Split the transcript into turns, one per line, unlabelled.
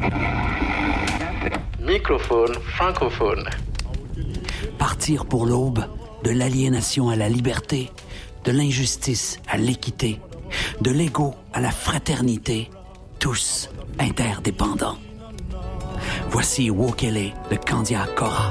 Microphone francophone.
Partir pour l'aube, de l'aliénation à la liberté, de l'injustice à l'équité, de l'ego à la fraternité, tous interdépendants. Voici Wokele de Kandia Kora.